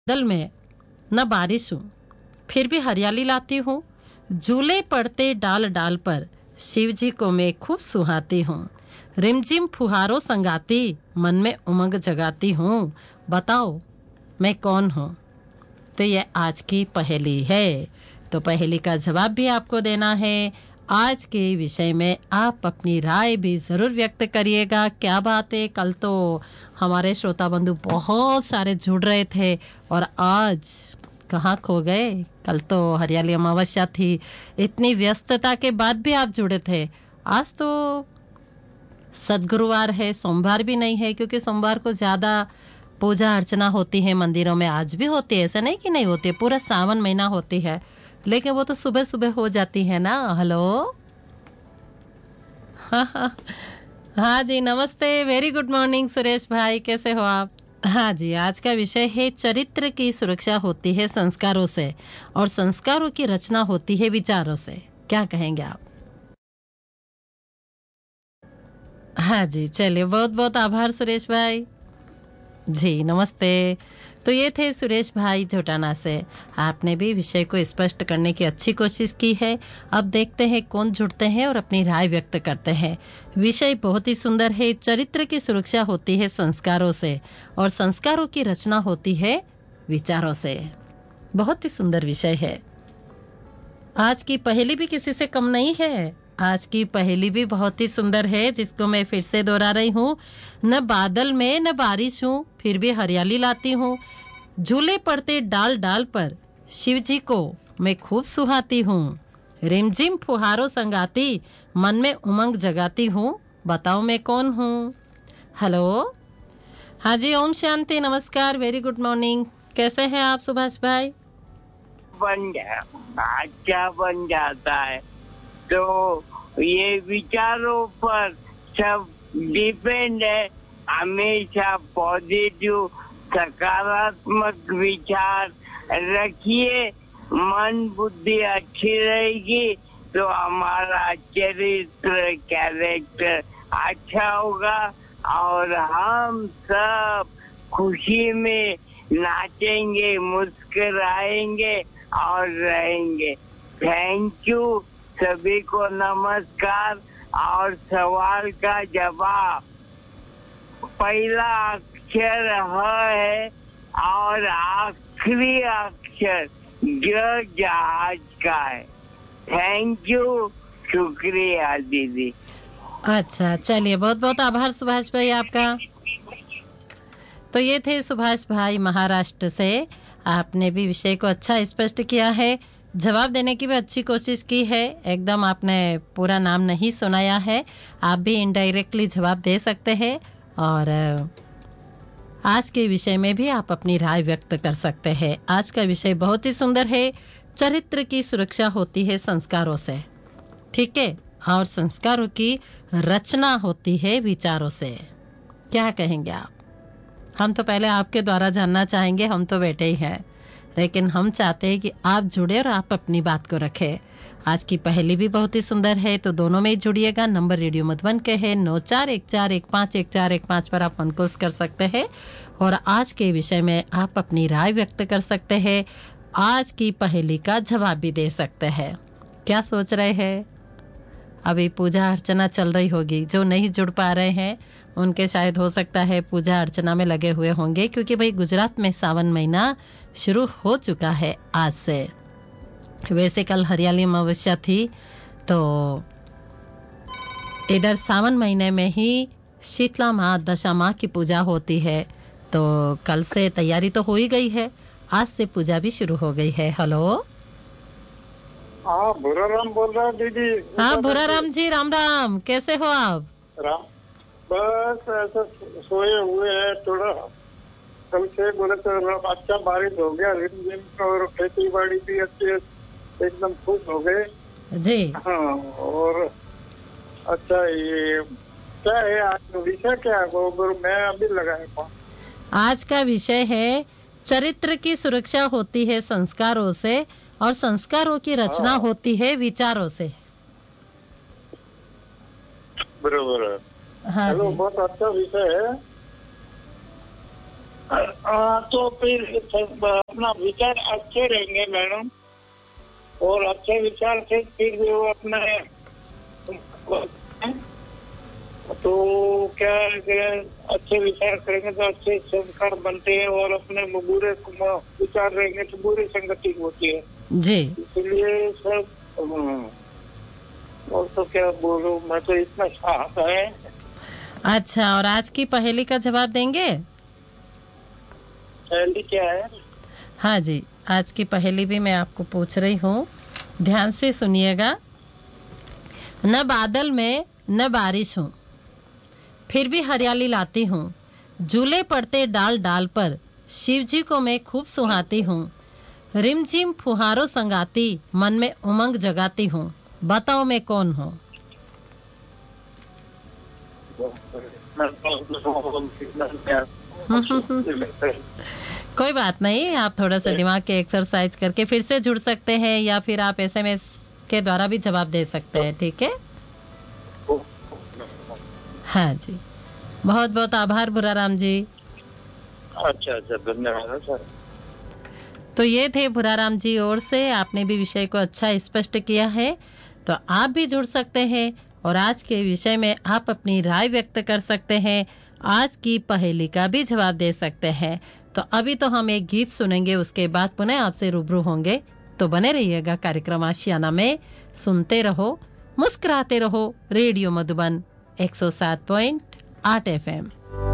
बादल में न बारिश हूँ, फिर भी हरियाली लाती हूँ। झूले पड़ते डाल डाल पर, शिव जी को मैं खूब सुहाती हूँ। रिमझिम फुहारों संगाती, मन में उमंग जगाती हूँ। बताओ मैं कौन हूँ? तो ये आज की पहेली है। तो पहेली का जवाब भी आपको देना है। आज के विषय में आप अपनी राय भी ज़रूर व्यक्त करिएगा। क्या बात है, कल तो हमारे श्रोता बंधु बहुत सारे जुड़ रहे थे और आज कहाँ खो गए? कल तो हरियाली अमावस्या थी, इतनी व्यस्तता के बाद भी आप जुड़े थे। आज तो सद्गुरुवार है, सोमवार भी नहीं है, क्योंकि सोमवार को ज़्यादा पूजा अर्चना होती है मंदिरों में। आज भी होती है, ऐसा नहीं कि नहीं होती है, पूरा सावन महीना होती है, लेकिन वो तो सुबह सुबह हो जाती है ना। हेलो, हाँ हाँ हाँ जी, नमस्ते, वेरी गुड मॉर्निंग सुरेश भाई, कैसे हो आप? हाँ जी, आज का विषय है चरित्र की सुरक्षा होती है संस्कारों से और संस्कारों की रचना होती है विचारों से। क्या कहेंगे आप? हाँ जी, चलिए, बहुत बहुत आभार सुरेश भाई जी, नमस्ते। तो ये थे सुरेश भाई झोटाना से। आपने भी विषय को स्पष्ट करने की अच्छी कोशिश की है। अब देखते हैं कौन जुड़ते हैं और अपनी राय व्यक्त करते हैं। विषय बहुत ही सुंदर है। चरित्र की सुरक्षा होती है संस्कारों से और संस्कारों की रचना होती है विचारों से। बहुत ही सुंदर विषय है। आज की पहेली भी किसी से कम नहीं है। आज की पहेली भी बहुत ही सुंदर है, जिसको मैं फिर से दोहरा रही हूँ। न बादल में न बारिश हूँ, फिर भी हरियाली लाती हूँ। झूले पड़ते डाल डाल पर, शिव जी को मैं खूब सुहाती हूँ। रिमझिम फुहारों संगाती, मन में उमंग जगाती हूँ। बताओ मैं कौन हूँ? हेलो, हाँ जी, ओम शांति, नमस्कार, वेरी गुड मॉर्निंग। कैसे हैं आप सुभाष भाई? बन गया, अच्छा बन जाता है। तो ये विचारों पर सब डिपेंड है। हमेशा पॉजिटिव सकारात्मक विचार रखिए, मन बुद्धि अच्छी रहेगी तो हमारा चरित्र कैरेक्टर अच्छा होगा और हम सब खुशी में नाचेंगे, मुस्कुराएंगे और रहेंगे। थैंक यू, सभी को नमस्कार। और सवाल का जवाब, पहला अक्षर ह है और आखिरी अक्षर ज जहाज का है। थैंक यू, शुक्रिया दीदी। अच्छा, चलिए, बहुत बहुत आभार सुभाष भाई आपका। तो ये थे सुभाष भाई महाराष्ट्र से। आपने भी विषय को अच्छा स्पष्ट किया है, जवाब देने की भी अच्छी कोशिश की है। एकदम आपने पूरा नाम नहीं सुनाया है, आप भी इनडायरेक्टली जवाब दे सकते हैं और आज के विषय में भी आप अपनी राय व्यक्त कर सकते हैं। आज का विषय बहुत ही सुंदर है। चरित्र की सुरक्षा होती है संस्कारों से, ठीक है, और संस्कारों की रचना होती है विचारों से। क्या कहेंगे आप? हम तो पहले आपके द्वारा जानना चाहेंगे, हम तो बैठे ही हैं, लेकिन हम चाहते हैं कि आप जुड़े और आप अपनी बात को रखें। आज की पहेली भी बहुत ही सुंदर है, तो दोनों में ही जुड़िएगा। नंबर रेडियो मधुबन के है 9414151415 पर आप फोन कॉल्स कर सकते हैं और आज के विषय में आप अपनी राय व्यक्त कर सकते हैं। आज की पहेली का जवाब भी दे सकते हैं। क्या सोच रहे हैं? अभी पूजा अर्चना चल रही होगी, जो नहीं जुड़ पा रहे हैं उनके शायद हो सकता है पूजा अर्चना में लगे हुए होंगे, क्योंकि भाई गुजरात में सावन महीना शुरू हो चुका है आज से। वैसे कल हरियाली अमावस्या थी, तो इधर सावन महीने में ही शीतला माँ दशा माँ की पूजा होती है, तो कल से तैयारी तो हो ही गई है, आज से पूजा भी शुरू हो गई है। हेलो, हाँ, भूराराम बोल रहा हूँ दीदी। हाँ भूराराम जी, राम राम, कैसे हो आप? राम, बस ऐसा सोए हुए हैं थोड़ा। कल से बोले तो अच्छा बारिश हो गया, रिमझिम, और खेती बाड़ी भी अच्छी एकदम खुश हो गए जी। हाँ। और अच्छा, ये क्या है आज विषय, क्या है वो मैं अभी लगाया था। आज का विषय है चरित्र की सुरक्षा होती है संस्कारों से और संस्कारों की रचना होती है विचारों से। बरोबर है। हाँ चलो, जी, बहुत अच्छा विषय है। तो फिर अपना विचार अच्छे रहेंगे मैडम, और अच्छे विचार से फिर वो अपने तो क्या है कि अच्छे विचार करेंगे तो अच्छे संस्कार बनते हैं, और अपने बुरे विचार रहेंगे तो बुरी संगति होती है जी। इसलिए सब और तो क्या बोलूं, मैं तो इतना साहस है। अच्छा, और आज की पहेली का जवाब देंगे? पहली क्या है? हाँ जी, आज की पहेली भी मैं आपको पूछ रही हूँ, ध्यान से सुनिएगा। न बादल में न बारिश हूँ, फिर भी हरियाली लाती हूँ। झूले पड़ते डाल डाल पर, शिव जी को मैं खूब सुहाती हूँ। रिमझिम फुहारों संगाती, मन में उमंग जगाती हूँ। बताओ मैं कौन हूँ? कोई बात नहीं, आप थोड़ा सा दिमाग के एक्सरसाइज करके फिर से जुड़ सकते हैं, या फिर आप एसएमएस के द्वारा भी जवाब दे सकते हैं, ठीक है? हाँ जी, बहुत बहुत आभार भुराराम जी। अच्छा अच्छा, धन्यवाद सर। तो ये थे भुराराम जी ओर से, आपने भी विषय को अच्छा स्पष्ट किया है, तो आप भी जुड़ सकते हैं और आज के विषय में आप अपनी राय व्यक्त कर सकते हैं, आज की पहेली का भी जवाब दे सकते हैं। तो अभी तो हम एक गीत सुनेंगे, उसके बाद पुनः आपसे रूबरू होंगे। तो बने रहिएगा कार्यक्रम आशियाना में, सुनते रहो, मुस्कुराते रहो, रेडियो मधुबन 107.8 FM।